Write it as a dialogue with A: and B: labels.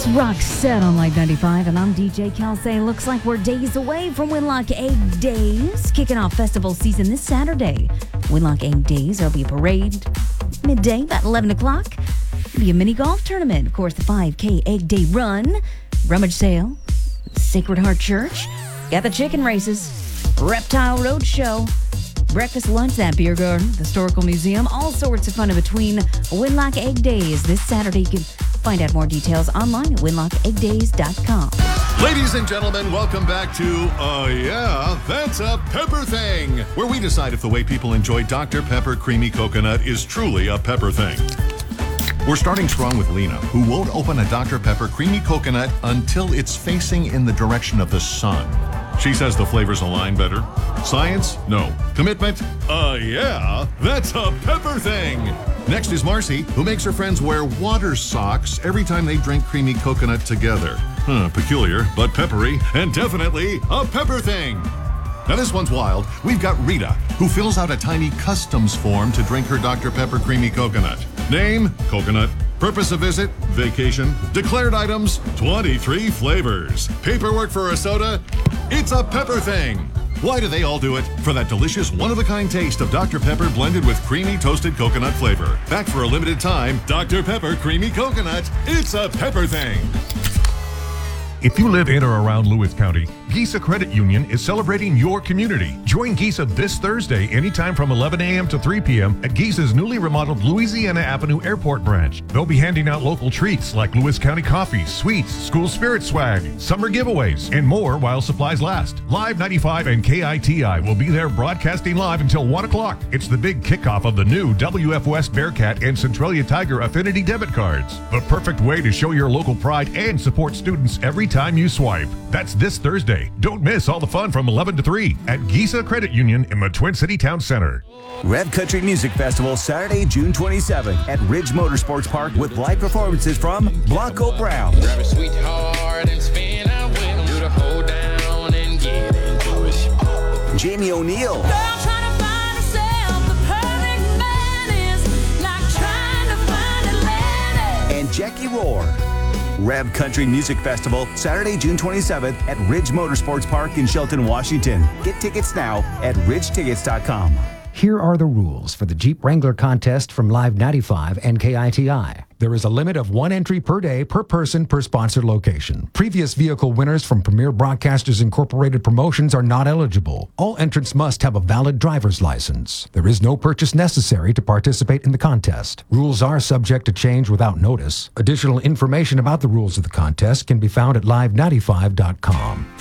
A: Roxette on Live 95, and I'm DJ Kelsey. Looks like we're days away from Winlock Egg Days, kicking off festival season this Saturday. Winlock Egg Days, there'll be a parade midday, about 11 o'clock. There'll be a mini golf tournament, of course, the 5K Egg Day Run, rummage sale, Sacred Heart Church, got the chicken races, Reptile Road Show, breakfast, lunch at Beer Garden, the Historical Museum, all sorts of fun in between Winlock Egg Days this Saturday. You can find out more details online at winlockeggdays.com.
B: Ladies and gentlemen, welcome back to Yeah, That's a Pepper Thing, where we decide if the way people enjoy Dr. Pepper Creamy Coconut is truly a pepper thing. We're starting strong with Lena, who won't open a Dr. Pepper Creamy Coconut until it's facing in the direction of the sun. She says the flavors align better. Science? No. Commitment? Yeah, that's a pepper thing. Next is Marcy, who makes her friends wear water socks every time they drink creamy coconut together. Peculiar, but peppery, and definitely a pepper thing. Now this one's wild. We've got Rita, who fills out a tiny customs form to drink her Dr. Pepper Creamy Coconut. Name, coconut. Purpose of visit, vacation. Declared items, 23 flavors. Paperwork for a soda, it's a pepper thing. Why do they all do it? For that delicious one-of-a-kind taste of Dr. Pepper blended with creamy toasted coconut flavor. Back for a limited time, Dr. Pepper Creamy Coconut, it's a pepper thing.
C: If you live in or around Lewis County, Giza Credit Union is celebrating your community. Join Giza this Thursday anytime from 11 a.m. to 3 p.m. at Giza's newly remodeled Louisiana Avenue Airport branch. They'll be handing out local treats like Lewis County coffee, sweets, school spirit swag, summer giveaways, and more while supplies last. Live 95 and KITI will be there broadcasting live until 1 o'clock. It's the big kickoff of the new WF West Bearcat and Centralia Tiger Affinity debit cards. The perfect way to show your local pride and support students every time you swipe. That's this Thursday. Don't miss all the fun from 11 to 3 at Giza Credit Union in the Twin City Town Center.
D: Rev Country Music Festival, Saturday, June 27th at Ridge Motorsports Park with live performances from Blanco Brown,
E: Grab a sweetheart and spin out with him. Do the hold down and get into it.
D: Jamie O'Neill, and Jackie Rohr. Rev Country Music Festival, Saturday, June 27th at Ridge Motorsports Park in Shelton, Washington. Get tickets now at ridgetickets.com.
F: Here are the rules for the Jeep Wrangler contest from Live 95 and KITI. There is a limit of 1 entry per day per person per sponsored location. Previous vehicle winners from Premier Broadcasters Incorporated promotions are not eligible. All entrants must have a valid driver's license. There is no purchase necessary to participate in the contest. Rules are subject to change without notice. Additional information about the rules of the contest can be found at live95.com.